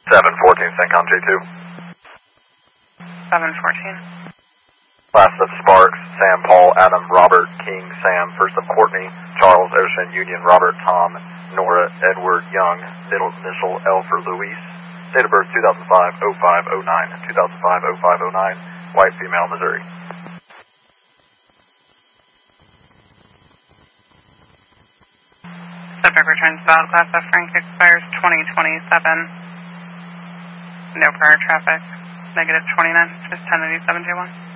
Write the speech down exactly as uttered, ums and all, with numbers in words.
seven fourteen, CENTCOM J two. seven fourteen. Last of Sparks, Sam, Paul, Adam, Robert, King, Sam, first of Courtney, Charles, Ocean, Union, Robert, Tom, Nora, Edward, Young, middle initial L for Luis, date of birth two thousand five oh five oh nine, two thousand five oh five oh nine, white female, Missouri. Subject returns valid class F rank expires twenty twenty-seven. No prior traffic. Negative twenty-nine, just ten eighty-seven two one.